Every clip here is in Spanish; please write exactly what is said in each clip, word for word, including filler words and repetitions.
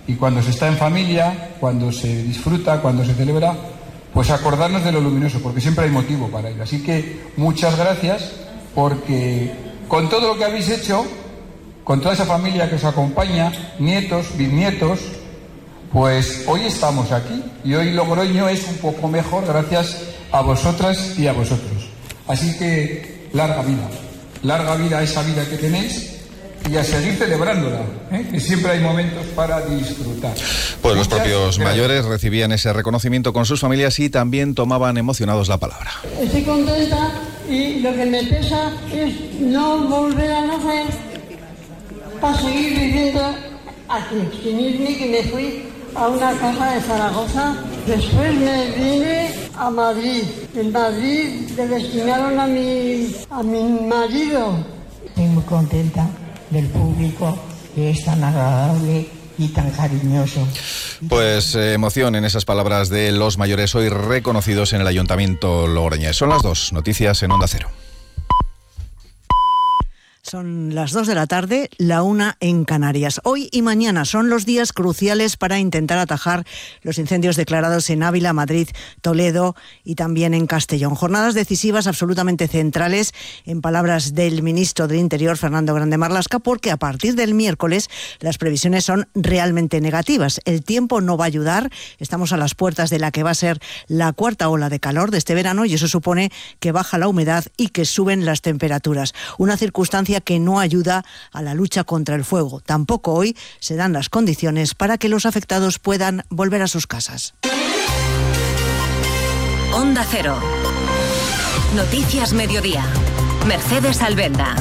Y cuando se está en familia, cuando se disfruta, cuando se celebra, pues acordarnos de lo luminoso, porque siempre hay motivo para ello. Así que muchas gracias, porque con todo lo que habéis hecho, con toda esa familia que os acompaña, nietos, bisnietos, pues hoy estamos aquí y hoy Logroño es un poco mejor gracias a vosotras y a vosotros. Así que larga vida, larga vida a esa vida que tenéis y a seguir celebrándola, ¿eh? Que siempre hay momentos para disfrutar. Pues los propios mayores recibían ese reconocimiento con sus familias y también tomaban emocionados la palabra. Estoy contenta y lo que me pesa es no volver a nacer para seguir viviendo aquí, sin irme, que me fui a una casa de Zaragoza. Después me vine a Madrid. En Madrid le destinaron a mi, a mi marido. Estoy muy contenta del público, que es tan agradable y tan cariñoso. Pues eh, emoción en esas palabras de los mayores hoy reconocidos en el Ayuntamiento logroñés. Son las dos, noticias en Onda Cero. Son las dos de la tarde, la una en Canarias. Hoy y mañana son los días cruciales para intentar atajar los incendios declarados en Ávila, Madrid, Toledo y también en Castellón. Jornadas decisivas absolutamente centrales, en palabras del ministro del Interior, Fernando Grande Marlaska, porque a partir del miércoles las previsiones son realmente negativas. El tiempo no va a ayudar. Estamos a las puertas de la que va a ser la cuarta ola de calor de este verano y eso supone que baja la humedad y que suben las temperaturas. Una circunstancia que no ayuda a la lucha contra el fuego. Tampoco hoy se dan las condiciones para que los afectados puedan volver a sus casas. Onda Cero. Noticias Mediodía. Mercedes Albenda.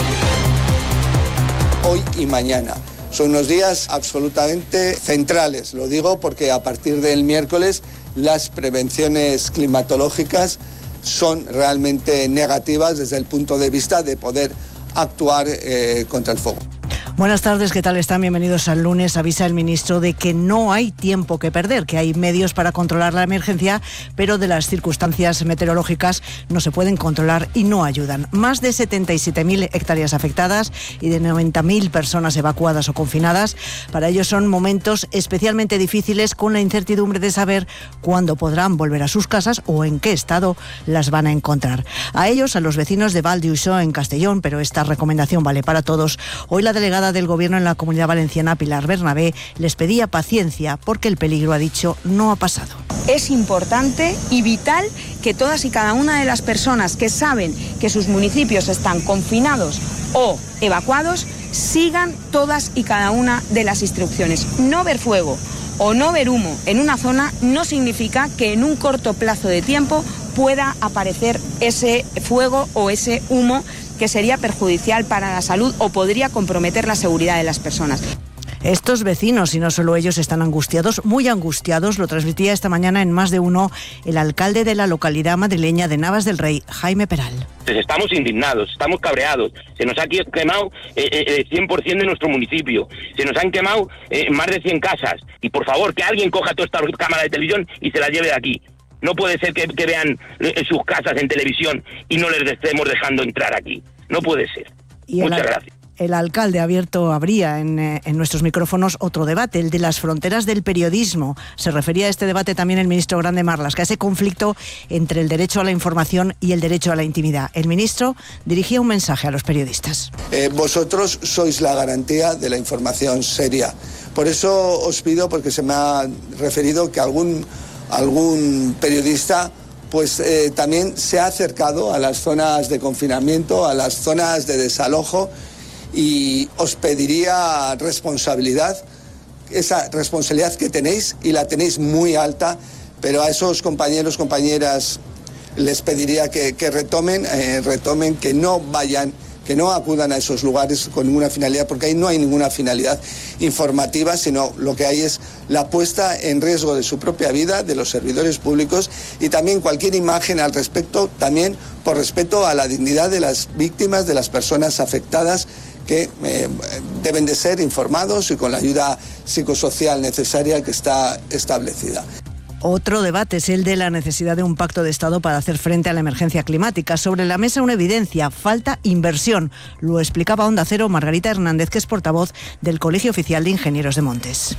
Hoy y mañana son unos días absolutamente centrales. Lo digo porque a partir del miércoles las prevenciones climatológicas son realmente negativas desde el punto de vista de poder actuar eh, contra el fuego. Buenas tardes, ¿qué tal están? Bienvenidos al lunes. Avisa el ministro de que no hay tiempo que perder, que hay medios para controlar la emergencia, pero de las circunstancias meteorológicas no se pueden controlar y no ayudan. Más de setenta y siete mil hectáreas afectadas y de noventa mil personas evacuadas o confinadas. Para ellos son momentos especialmente difíciles, con la incertidumbre de saber cuándo podrán volver a sus casas o en qué estado las van a encontrar. A ellos, a los vecinos de Val d'Uixó en Castellón, pero esta recomendación vale para todos. Hoy la delegada del Gobierno en la Comunidad Valenciana, Pilar Bernabé, les pedía paciencia porque el peligro, ha dicho, no ha pasado. Es importante y vital que todas y cada una de las personas que saben que sus municipios están confinados o evacuados sigan todas y cada una de las instrucciones. No ver fuego o no ver humo en una zona no significa que en un corto plazo de tiempo pueda aparecer ese fuego o ese humo que sería perjudicial para la salud o podría comprometer la seguridad de las personas. Estos vecinos, y no solo ellos, están angustiados, muy angustiados. Lo transmitía esta mañana en Más de Uno el alcalde de la localidad madrileña de Navas del Rey, Jaime Peral. Estamos indignados, estamos cabreados. Se nos ha quemado eh, eh, cien por ciento de nuestro municipio. Se nos han quemado eh, más de cien casas. Y por favor, que alguien coja todas estas cámaras de televisión y se las lleve de aquí. No puede ser que, que vean sus casas en televisión y no les estemos dejando entrar aquí. No puede ser. Y Muchas el, gracias. El alcalde ha abierto, abría en, en nuestros micrófonos otro debate, el de las fronteras del periodismo. Se refería a este debate también el ministro Grande Marlaska, a ese conflicto entre el derecho a la información y el derecho a la intimidad. El ministro dirigía un mensaje a los periodistas. Eh, vosotros sois la garantía de la información seria. Por eso os pido, porque se me ha referido que algún... algún periodista pues eh, también se ha acercado a las zonas de confinamiento, a las zonas de desalojo, y os pediría responsabilidad, esa responsabilidad que tenéis y la tenéis muy alta, pero a esos compañeros, compañeras les pediría que, que retomen, eh, retomen, que no vayan, que no acudan a esos lugares con ninguna finalidad, porque ahí no hay ninguna finalidad informativa, sino lo que hay es la puesta en riesgo de su propia vida, de los servidores públicos, y también cualquier imagen al respecto, también por respeto a la dignidad de las víctimas, de las personas afectadas, que eh, deben de ser informados y con la ayuda psicosocial necesaria que está establecida. Otro debate es el de la necesidad de un pacto de Estado para hacer frente a la emergencia climática. Sobre la mesa una evidencia, falta inversión. Lo explicaba Onda Cero Margarita Hernández, que es portavoz del Colegio Oficial de Ingenieros de Montes.